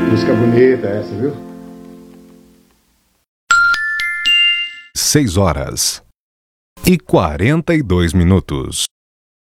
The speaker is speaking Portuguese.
Música bonita essa, viu? 6 horas e 42 minutos.